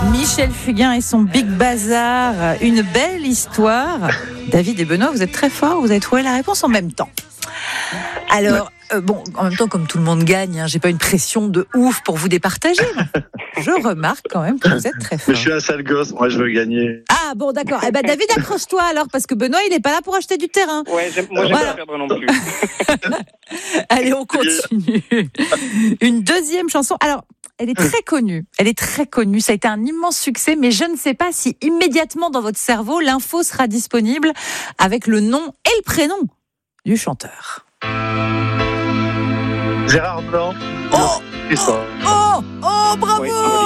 Michel Fugain et son Big Bazar, une belle histoire. David et Benoît, vous êtes très forts, vous avez trouvé la réponse en même temps. Alors, en même temps, comme tout le monde gagne, j'ai pas une pression de ouf pour vous départager. Je remarque quand même que vous êtes très fort. Mais je suis un sale gosse, moi je veux gagner. Ah bon, d'accord. David, accroche-toi alors, parce que Benoît, il n'est pas là pour acheter du terrain. Ouais, moi j'aime pas perdre non plus. Allez, on continue. Une deuxième chanson. Alors, elle est très connue. Ça a été un immense succès, mais je ne sais pas si immédiatement dans votre cerveau, l'info sera disponible avec le nom et le prénom du chanteur. Gérard Blanc. Oh, bravo! Oui.